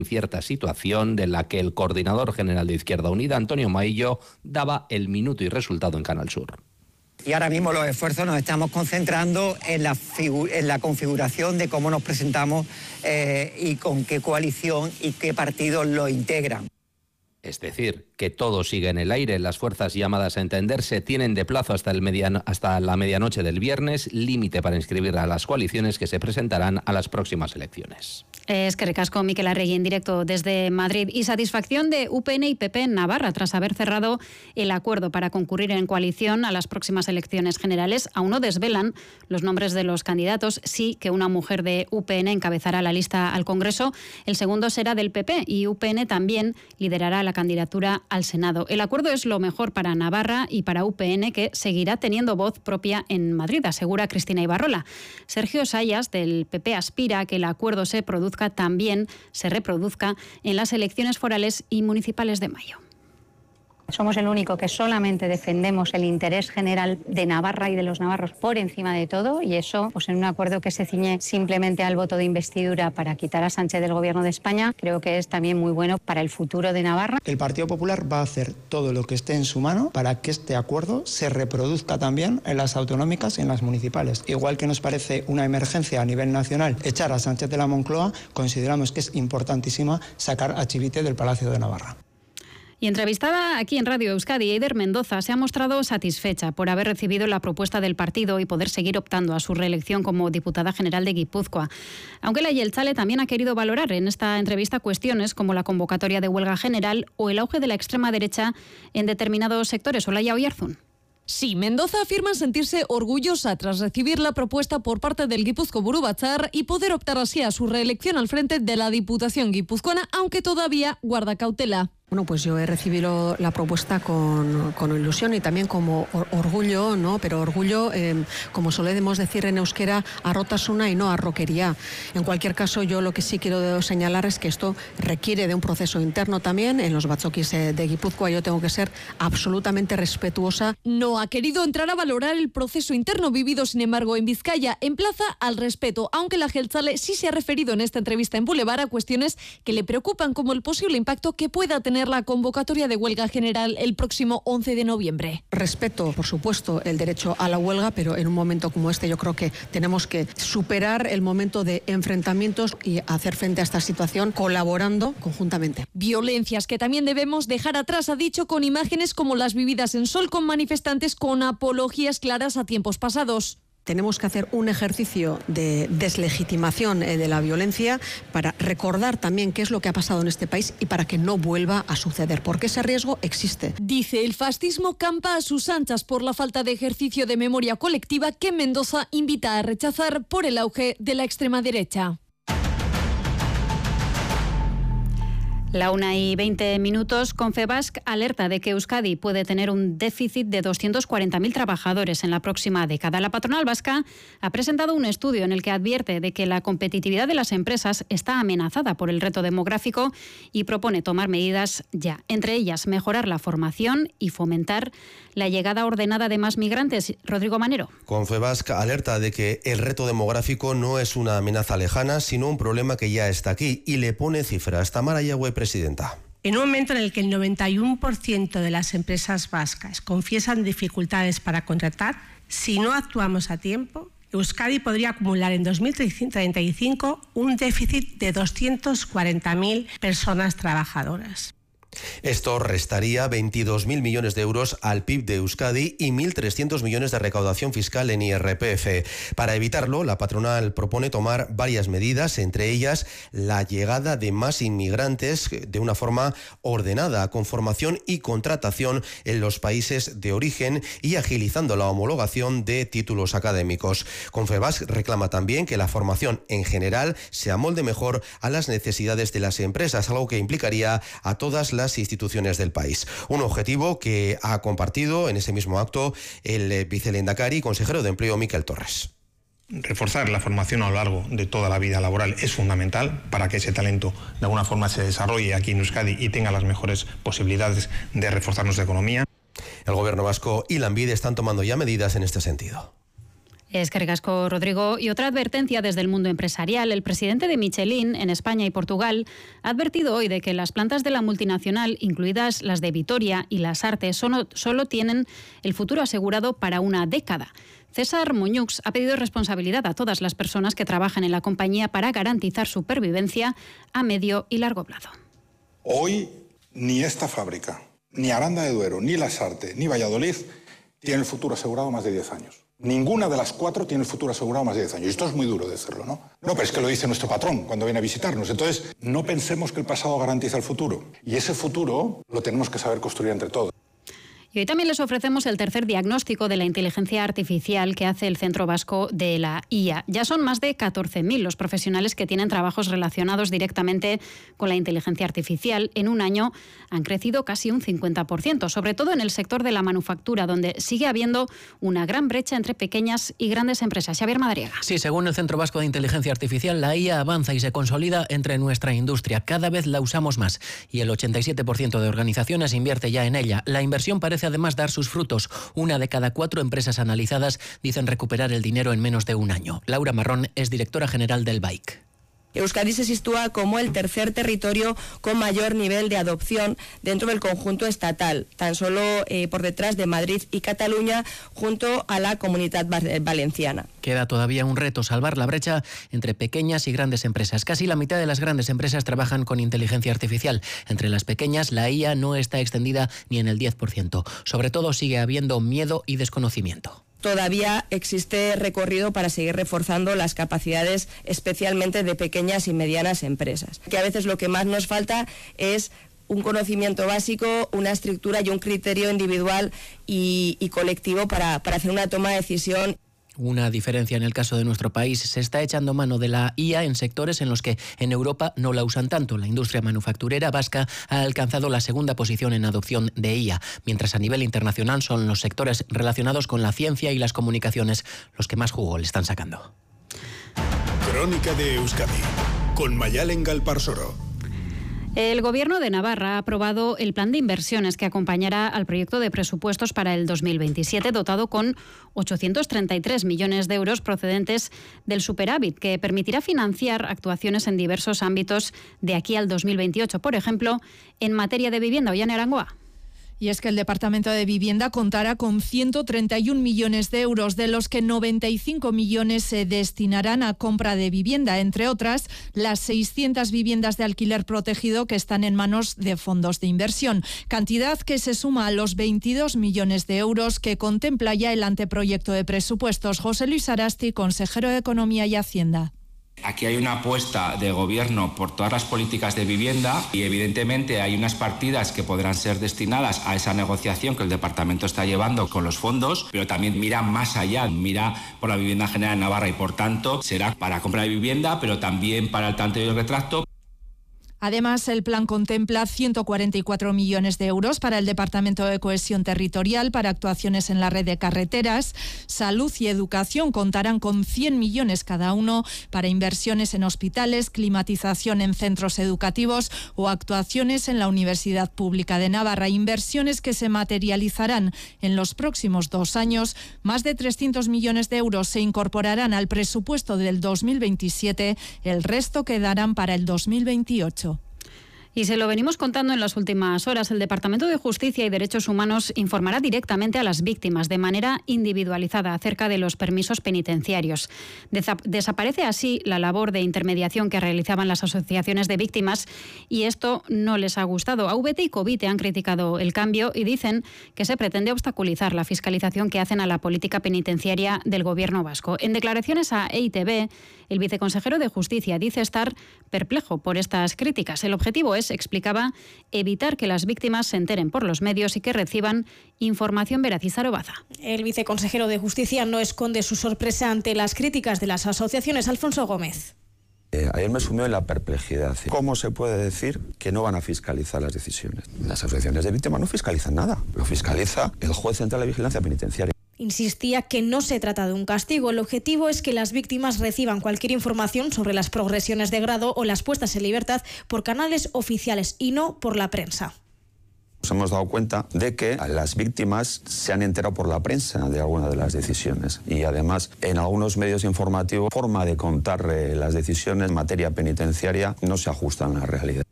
cierta situación de la que el coordinador general de Izquierda Unida, Antonio Maillo, daba el minuto y resultado en Canal Sur. Y ahora mismo los esfuerzos nos estamos concentrando en la configuración de cómo nos presentamos y con qué coalición y qué partidos lo integran. Es decir, que todo sigue en el aire. Las fuerzas llamadas a entenderse tienen de plazo hasta la medianoche del viernes, límite para inscribir a las coaliciones que se presentarán a las próximas elecciones. Eskerrik asko, Mikel Arregui, en directo desde Madrid. Y satisfacción de UPN y PP en Navarra tras haber cerrado el acuerdo para concurrir en coalición a las próximas elecciones generales. Aún no desvelan los nombres de los candidatos. Sí que una mujer de UPN encabezará la lista al Congreso. El segundo será del PP y UPN también liderará la candidatura al Senado. El acuerdo es lo mejor para Navarra y para UPN, que seguirá teniendo voz propia en Madrid, asegura Cristina Ibarrola. Sergio Sayas, del PP, aspira a que el acuerdo se reproduzca en las elecciones forales y municipales de mayo. Somos el único que solamente defendemos el interés general de Navarra y de los navarros por encima de todo, y eso, pues en un acuerdo que se ciñe simplemente al voto de investidura para quitar a Sánchez del Gobierno de España, creo que es también muy bueno para el futuro de Navarra. El Partido Popular va a hacer todo lo que esté en su mano para que este acuerdo se reproduzca también en las autonómicas y en las municipales. Igual que nos parece una emergencia a nivel nacional echar a Sánchez de la Moncloa, consideramos que es importantísima sacar a Chivite del Palacio de Navarra. Y entrevistada aquí en Radio Euskadi, Eider Mendoza se ha mostrado satisfecha por haber recibido la propuesta del partido y poder seguir optando a su reelección como diputada general de Guipúzcoa. Aunque la Jeltzale también ha querido valorar en esta entrevista cuestiones como la convocatoria de huelga general o el auge de la extrema derecha en determinados sectores. Olaya Oyarzún. Sí, Mendoza afirma sentirse orgullosa tras recibir la propuesta por parte del Guipuzco Buru Batzar y poder optar así a su reelección al frente de la Diputación guipuzcoana, aunque todavía guarda cautela. Bueno, pues yo he recibido la propuesta con ilusión y también como orgullo, ¿no? Pero orgullo, como solemos decir en euskera, arrotasuna y no arroquería. En cualquier caso, yo lo que sí quiero señalar es que esto requiere de un proceso interno también. En los batzokis de Guipúzcoa yo tengo que ser absolutamente respetuosa. No ha querido entrar a valorar el proceso interno vivido, sin embargo, en Vizcaya. Emplaza al respeto, aunque la Jeltzale sí se ha referido en esta entrevista en Boulevard a cuestiones que le preocupan, como el posible impacto que pueda tener la convocatoria de huelga general el próximo 11 de noviembre. Respeto, por supuesto, el derecho a la huelga, pero en un momento como este yo creo que tenemos que superar el momento de enfrentamientos y hacer frente a esta situación colaborando conjuntamente. Violencias que también debemos dejar atrás, ha dicho, con imágenes como las vividas en Sol con manifestantes con apologías claras a tiempos pasados. Tenemos que hacer un ejercicio de deslegitimación de la violencia para recordar también qué es lo que ha pasado en este país y para que no vuelva a suceder, porque ese riesgo existe. Dice, el fascismo campa a sus anchas por la falta de ejercicio de memoria colectiva que Mendoza invita a rechazar por el auge de la extrema derecha. La 1:20. Confebask alerta de que Euskadi puede tener un déficit de 240.000 trabajadores en la próxima década. La patronal vasca ha presentado un estudio en el que advierte de que la competitividad de las empresas está amenazada por el reto demográfico y propone tomar medidas ya, entre ellas mejorar la formación y fomentar la llegada ordenada de más migrantes. Rodrigo Manero. Confebask alerta de que el reto demográfico no es una amenaza lejana, sino un problema que ya está aquí, y le pone cifras. Tamara Yagüe, presidenta. En un momento en el que el 91% de las empresas vascas confiesan dificultades para contratar, si no actuamos a tiempo, Euskadi podría acumular en 2035 un déficit de 240.000 personas trabajadoras. Esto restaría 22.000 millones de euros al PIB de Euskadi y 1.300 millones de recaudación fiscal en IRPF. Para evitarlo, la patronal propone tomar varias medidas, entre ellas la llegada de más inmigrantes de una forma ordenada, con formación y contratación en los países de origen y agilizando la homologación de títulos académicos. Confebask reclama también que la formación en general se amolde mejor a las necesidades de las empresas, algo que implicaría a todas las instituciones del país. Un objetivo que ha compartido en ese mismo acto el vicelehendakari y consejero de Empleo, Miquel Torres. Reforzar la formación a lo largo de toda la vida laboral es fundamental para que ese talento de alguna forma se desarrolle aquí en Euskadi y tenga las mejores posibilidades de reforzar nuestra economía. El gobierno vasco y Lanbide están tomando ya medidas en este sentido. Es que ricasco, Rodrigo. Y otra advertencia desde el mundo empresarial. El presidente de Michelin en España y Portugal ha advertido hoy de que las plantas de la multinacional, incluidas las de Vitoria y Las Artes, solo tienen el futuro asegurado para una década. César Muñux ha pedido responsabilidad a todas las personas que trabajan en la compañía para garantizar su supervivencia a medio y largo plazo. Hoy ni esta fábrica, ni Aranda de Duero, ni Las Artes, ni Valladolid tienen el futuro asegurado más de 10 años. Ninguna de las 4 tiene el futuro asegurado más de 10 años. Y esto es muy duro decirlo, ¿no? No, pero es que lo dice nuestro patrón cuando viene a visitarnos. Entonces, no pensemos que el pasado garantiza el futuro. Y ese futuro lo tenemos que saber construir entre todos. Y hoy también les ofrecemos el tercer diagnóstico de la inteligencia artificial que hace el Centro Vasco de la IA. Ya son más de 14.000 los profesionales que tienen trabajos relacionados directamente con la inteligencia artificial. En un año han crecido casi un 50%, sobre todo en el sector de la manufactura, donde sigue habiendo una gran brecha entre pequeñas y grandes empresas. Xavier Madariaga. Sí, según el Centro Vasco de Inteligencia Artificial, la IA avanza y se consolida entre nuestra industria. Cada vez la usamos más y el 87% de organizaciones invierte ya en ella. La inversión parece además dar sus frutos. 1 de cada 4 empresas analizadas dicen recuperar el dinero en menos de un año. Laura Marrón es directora general del BAIC. Euskadi se sitúa como el tercer territorio con mayor nivel de adopción dentro del conjunto estatal, tan solo por detrás de Madrid y Cataluña, junto a la Comunidad Valenciana. Queda todavía un reto: salvar la brecha entre pequeñas y grandes empresas. Casi la mitad de las grandes empresas trabajan con inteligencia artificial. Entre las pequeñas, la IA no está extendida ni en el 10%. Sobre todo sigue habiendo miedo y desconocimiento. Todavía existe recorrido para seguir reforzando las capacidades, especialmente de pequeñas y medianas empresas. Que a veces lo que más nos falta es un conocimiento básico, una estructura y un criterio individual y colectivo para hacer una toma de decisión. Una diferencia en el caso de nuestro país: se está echando mano de la IA en sectores en los que en Europa no la usan tanto. La industria manufacturera vasca ha alcanzado la segunda posición en adopción de IA, mientras a nivel internacional son los sectores relacionados con la ciencia y las comunicaciones los que más jugo le están sacando. Crónica de Euskadi, con Mayalen Galparsoro. El Gobierno de Navarra ha aprobado el plan de inversiones que acompañará al proyecto de presupuestos para el 2027, dotado con 833 millones de euros procedentes del superávit, que permitirá financiar actuaciones en diversos ámbitos de aquí al 2028. Por ejemplo, en materia de vivienda. Ollane Arangoa. Y es que el Departamento de Vivienda contará con 131 millones de euros, de los que 95 millones se destinarán a compra de vivienda, entre otras las 600 viviendas de alquiler protegido que están en manos de fondos de inversión, cantidad que se suma a los 22 millones de euros que contempla ya el anteproyecto de presupuestos. José Luis Arasti, consejero de Economía y Hacienda. Aquí hay una apuesta de gobierno por todas las políticas de vivienda y evidentemente hay unas partidas que podrán ser destinadas a esa negociación que el departamento está llevando con los fondos, pero también mira más allá, mira por la vivienda general en Navarra y por tanto será para compra de vivienda, pero también para el tanteo y el retracto. Además, el plan contempla 144 millones de euros para el Departamento de Cohesión Territorial, para actuaciones en la red de carreteras. Salud y Educación contarán con 100 millones cada uno para inversiones en hospitales, climatización en centros educativos o actuaciones en la Universidad Pública de Navarra. Inversiones que se materializarán en los próximos 2 años. Más de 300 millones de euros se incorporarán al presupuesto del 2027. El resto quedarán para el 2028. Y se lo venimos contando en las últimas horas. El Departamento de Justicia y Derechos Humanos informará directamente a las víctimas de manera individualizada acerca de los permisos penitenciarios. Desaparece así la labor de intermediación que realizaban las asociaciones de víctimas y esto no les ha gustado. AVT y Covite han criticado el cambio y dicen que se pretende obstaculizar la fiscalización que hacen a la política penitenciaria del Gobierno vasco. En declaraciones a EITB, el viceconsejero de Justicia dice estar perplejo por estas críticas. El objetivo es, explicaba, evitar que las víctimas se enteren por los medios y que reciban información veraz. Izaro Baza. El viceconsejero de Justicia no esconde su sorpresa ante las críticas de las asociaciones. Alfonso Gómez. Ayer me sumió en la perplejidad. ¿Cómo se puede decir que no van a fiscalizar las decisiones? Las asociaciones de víctimas no fiscalizan nada. Lo fiscaliza el juez central de vigilancia penitenciaria. Insistía que no se trata de un castigo. El objetivo es que las víctimas reciban cualquier información sobre las progresiones de grado o las puestas en libertad por canales oficiales y no por la prensa. nos hemos dado cuenta de que las víctimas se han enterado por la prensa de algunas de las decisiones y además en algunos medios informativos forma de contar las decisiones en materia penitenciaria no se ajustan a la realidad.